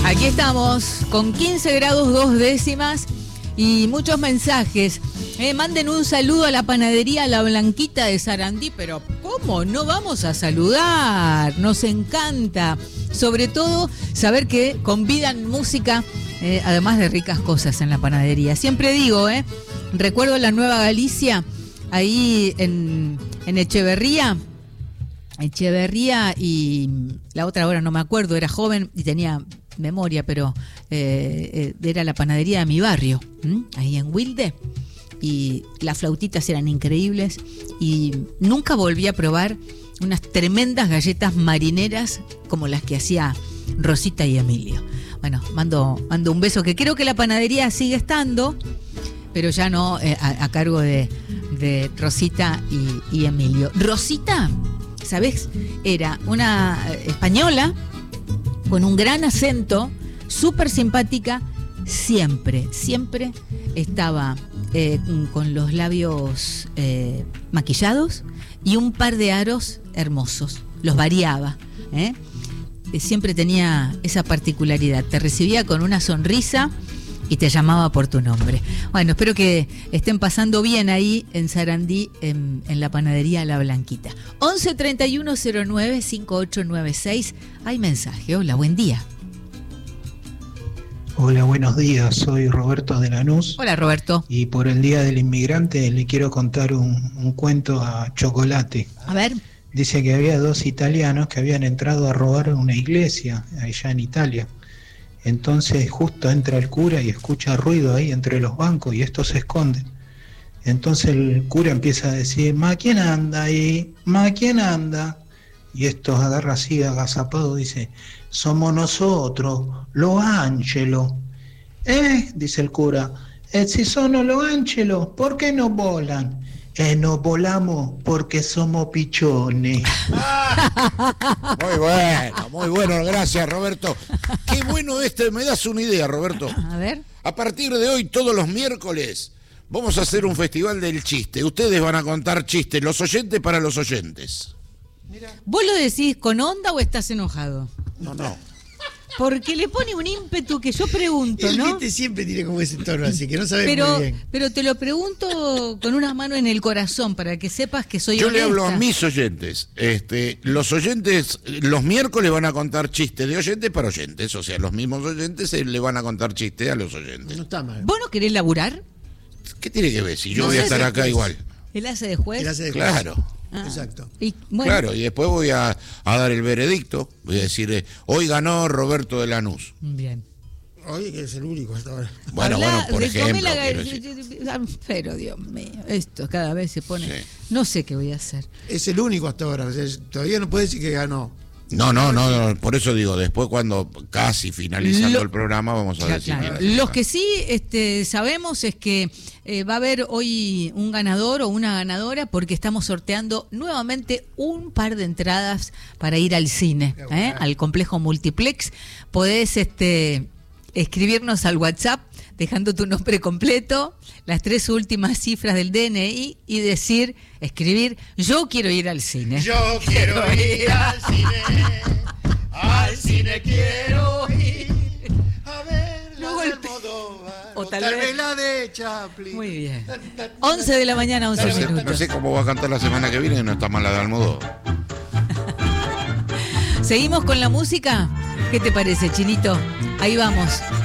Aquí estamos con 15 grados 2 décimas y muchos mensajes. Manden un saludo a la panadería La Blanquita de Sarandí, pero ¿cómo no vamos a saludar? Nos encanta, sobre todo saber que convidan música, además de ricas cosas en la panadería. Siempre digo, recuerdo la Nueva Galicia, ahí en Echeverría y la otra ahora no me acuerdo, era joven y tenía memoria, pero era la panadería de mi barrio, ahí en Wilde, y las flautitas eran increíbles y nunca volví a probar unas tremendas galletas marineras como las que hacía Rosita y Emilio. Bueno, mando un beso, que creo que la panadería sigue estando, pero ya no a cargo de Rosita y Emilio. Rosita, ¿sabés? Era una española con un gran acento, súper simpática, siempre estaba con los labios maquillados y un par de aros hermosos, los variaba, siempre tenía esa particularidad, te recibía con una sonrisa y te llamaba por tu nombre. Bueno, espero que estén pasando bien ahí en Sarandí, en la panadería La Blanquita. 11 31 09 5896. Hay mensaje. Hola, buen día. Hola, buenos días. Soy Roberto de Lanús. Hola, Roberto. Y por el Día del Inmigrante le quiero contar un cuento a Chocolate. A ver. Dice que había dos italianos que habían entrado a robar una iglesia allá en Italia. Entonces justo entra el cura y escucha ruido ahí entre los bancos y estos se esconden. Entonces el cura empieza a decir: ¿Ma quién anda ahí? ¿Ma quién anda? Y estos agarra así agazapado, dice: somos nosotros, los ángelos. Dice el cura: si son los ángelos, ¿por qué no volan? Nos volamos porque somos pichones. Muy bueno, gracias, Roberto. Qué bueno me das una idea, Roberto. A ver. A partir de hoy, todos los miércoles, vamos a hacer un festival del chiste. Ustedes van a contar chistes, los oyentes para los oyentes. Mira. ¿Vos lo decís con onda o estás enojado? No. Porque le pone un ímpetu que yo pregunto, ¿no? El viste siempre tiene como ese tono, así que no sabes muy bien. Pero te lo pregunto con una mano en el corazón, para que sepas que soy Yo honesta. le hablo a mis oyentes. Los oyentes, los miércoles van a contar chistes de oyentes para oyentes. O sea, los mismos oyentes le van a contar chistes a los oyentes. No está mal. ¿Vos no querés laburar? ¿Qué tiene que ver? Si yo voy a estar acá igual. ¿Él hace de juez? Claro. Exacto. Y, bueno. Claro, y después voy a dar el veredicto. Voy a decir, hoy ganó Roberto de Lanús. Bien. Oye, que es el único hasta ahora. Bueno, por ejemplo. Pero Dios mío, esto cada vez se pone... Sí. No sé qué voy a hacer. Es el único hasta ahora. O sea, todavía no puede decir que ganó. No, por eso digo, después cuando casi finalizando el programa vamos a decir. Claro. Los que sí sabemos es que va a haber hoy un ganador o una ganadora, porque estamos sorteando nuevamente un par de entradas para ir al cine, al complejo Multiplex. Podés escribirnos al WhatsApp dejando tu nombre completo, las 3 últimas cifras del DNI y escribir: yo quiero ir al cine. Yo quiero ir al cine quiero ir a ver la de Almodóvar, o tal vez la de Chaplin. Muy bien. 11 de la mañana, 11 minutos. No sé cómo va a cantar la semana que viene, no está mal la de Almodóvar. ¿Seguimos con la música? ¿Qué te parece, Chinito? Ahí vamos.